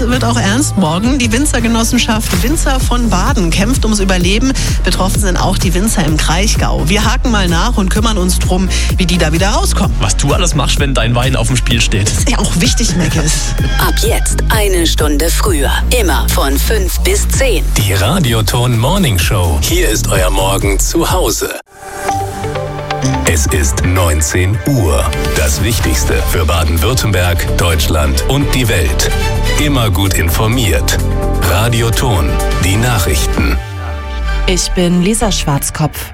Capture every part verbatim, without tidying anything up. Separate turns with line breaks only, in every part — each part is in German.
wird auch ernst morgen. Die Winzergenossenschaft Winzer von Baden kämpft ums Überleben. Betroffen sind auch die Winzer im Kraichgau. Wir haken mal nach und kümmern uns drum, wie die da wieder rauskommen.
Was du alles machst, wenn dein Wein auf dem Spiel steht.
Das ist ja auch wichtig, Meckes.
Ab jetzt eine Stunde früher. Immer von fünf bis zehn.
Die Radioton Morning Show. Hier ist euer Morgen zu Hause. Es ist neunzehn Uhr. Das Wichtigste für Baden-Württemberg, Deutschland und die Welt. Immer gut informiert. Radioton, die Nachrichten.
Ich bin Lisa Schwarzkopf.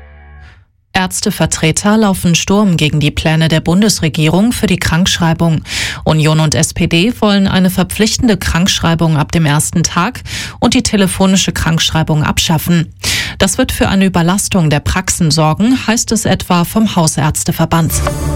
Ärztevertreter laufen Sturm gegen die Pläne der Bundesregierung für die Krankschreibung. Union und S P D wollen eine verpflichtende Krankschreibung ab dem ersten Tag und die telefonische Krankschreibung abschaffen. Das wird für eine Überlastung der Praxen sorgen, heißt es etwa vom Hausärzteverband.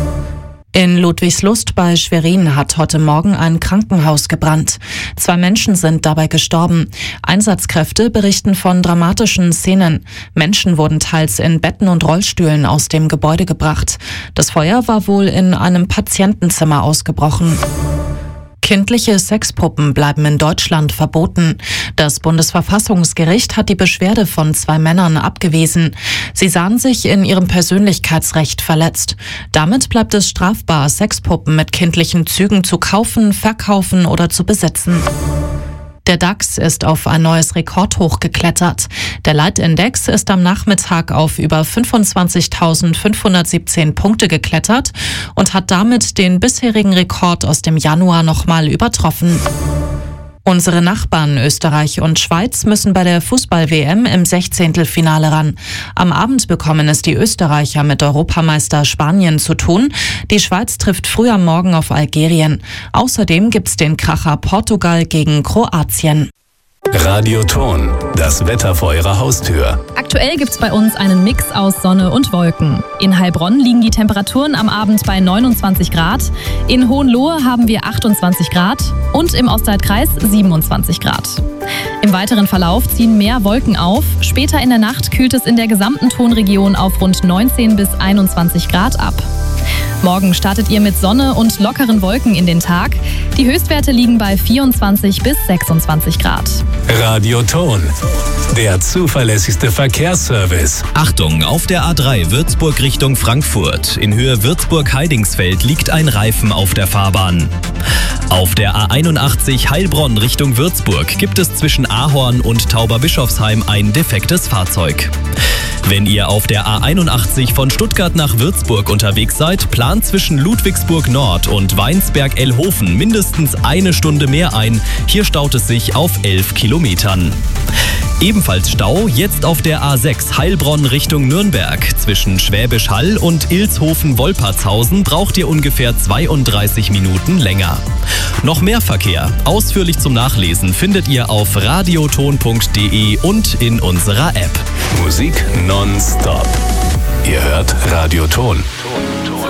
In Ludwigslust bei Schwerin hat heute Morgen ein Krankenhaus gebrannt. Zwei Menschen sind dabei gestorben. Einsatzkräfte berichten von dramatischen Szenen. Menschen wurden teils in Betten und Rollstühlen aus dem Gebäude gebracht. Das Feuer war wohl in einem Patientenzimmer ausgebrochen. Kindliche Sexpuppen bleiben in Deutschland verboten. Das Bundesverfassungsgericht hat die Beschwerde von zwei Männern abgewiesen. Sie sahen sich in ihrem Persönlichkeitsrecht verletzt. Damit bleibt es strafbar, Sexpuppen mit kindlichen Zügen zu kaufen, verkaufen oder zu besitzen. Der DAX ist auf ein neues Rekordhoch geklettert. Der Leitindex ist am Nachmittag auf über fünfundzwanzigtausendfünfhundertsiebzehn Punkte geklettert und hat damit den bisherigen Rekord aus dem Januar nochmal übertroffen. Unsere Nachbarn Österreich und Schweiz müssen bei der Fußball-W M im Sechzehntelfinale ran. Am Abend bekommen es die Österreicher mit Europameister Spanien zu tun. Die Schweiz trifft früh am Morgen auf Algerien. Außerdem gibt's den Kracher Portugal gegen Kroatien.
Radioton, das Wetter vor eurer Haustür.
Aktuell gibt's bei uns einen Mix aus Sonne und Wolken. In Heilbronn liegen die Temperaturen am Abend bei neunundzwanzig Grad. In Hohenlohe haben wir achtundzwanzig Grad und im Ostalbkreis siebenundzwanzig Grad. Im weiteren Verlauf ziehen mehr Wolken auf. Später in der Nacht kühlt es in der gesamten Tonregion auf rund neunzehn bis einundzwanzig Grad ab. Morgen startet ihr mit Sonne und lockeren Wolken in den Tag. Die Höchstwerte liegen bei vierundzwanzig bis sechsundzwanzig Grad.
Radioton, der zuverlässigste Verkehrsservice.
Achtung, auf der A drei Würzburg Richtung Frankfurt. In Höhe Würzburg-Heidingsfeld liegt ein Reifen auf der Fahrbahn. Auf der A einundachtzig Heilbronn Richtung Würzburg gibt es zwischen Ahorn und Tauberbischofsheim ein defektes Fahrzeug. Wenn ihr auf der A einundachtzig von Stuttgart nach Würzburg unterwegs seid, plant zwischen Ludwigsburg Nord und Weinsberg-Ellhofen mindestens eine Stunde mehr ein. Hier staut es sich auf elf Kilometern. Ebenfalls Stau jetzt auf der A sechs Heilbronn Richtung Nürnberg. Zwischen Schwäbisch Hall und Ilshofen-Wolpertshausen braucht ihr ungefähr zweiunddreißig Minuten länger. Noch mehr Verkehr, ausführlich zum Nachlesen, findet ihr auf radioton punkt de und in unserer App.
Musik nonstop. Ihr hört Radioton.